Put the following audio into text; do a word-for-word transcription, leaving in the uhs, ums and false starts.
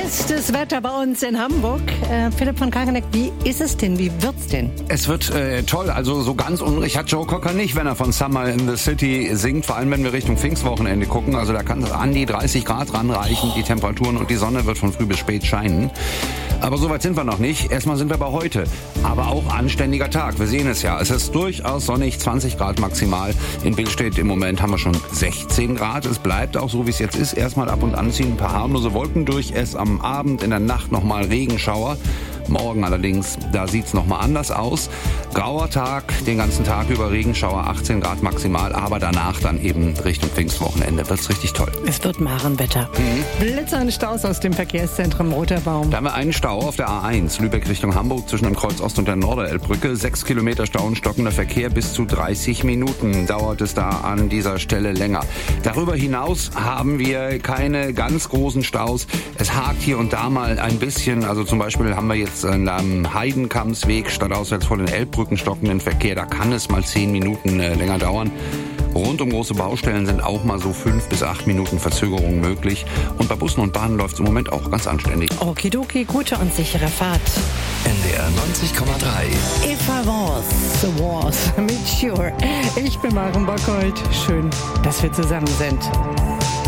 Bestes Wetter bei uns in Hamburg. Äh, Philipp von Kageneck, wie ist es denn? Wie wird's denn? Es wird äh, toll. Also so ganz unrecht hat Joe Cocker nicht, wenn er von Summer in the City singt. Vor allem, wenn wir Richtung Pfingstwochenende gucken. Also da kann es an die dreißig Grad ranreichen, die Temperaturen, und die Sonne wird von früh bis spät scheinen. Aber so weit sind wir noch nicht. Erstmal sind wir bei heute. Aber auch anständiger Tag. Wir sehen es ja. Es ist durchaus sonnig, zwanzig Grad maximal. In Billstedt im Moment haben wir schon sechzehn Grad. Es bleibt auch so, wie es jetzt ist. Erstmal ab und an ziehen ein paar harmlose Wolken durch. Erst am Abend, in der Nacht nochmal Regenschauer. Morgen allerdings, da sieht's noch mal anders aus. Grauer Tag, den ganzen Tag über Regenschauer, achtzehn Grad maximal. Aber danach dann eben Richtung Pfingstwochenende wird's richtig toll. Es wird Marenwetter. Mhm. Blitzer und Staus aus dem Verkehrszentrum Roter Baum. Da haben wir einen Stau auf der A eins, Lübeck Richtung Hamburg, zwischen dem Kreuz Ost und der Norderelbbrücke. Sechs Kilometer Stau und stockender Verkehr, bis zu dreißig Minuten dauert es da an dieser Stelle länger. Darüber hinaus haben wir keine ganz großen Staus. Es hakt hier und da mal ein bisschen. Also zum Beispiel haben wir jetzt am Heidenkammsweg stadtauswärts vor den Elbbrücken stockenden Verkehr. Da kann es mal zehn Minuten äh, länger dauern. Rund um große Baustellen sind auch mal so fünf bis acht Minuten Verzögerung möglich. Und bei Bussen und Bahnen läuft es im Moment auch ganz anständig. Okidoki, gute und sichere Fahrt. N D R neunzig Komma drei. If I was, the was, mit Sure. Ich bin Maren Bockholt. Schön, dass wir zusammen sind.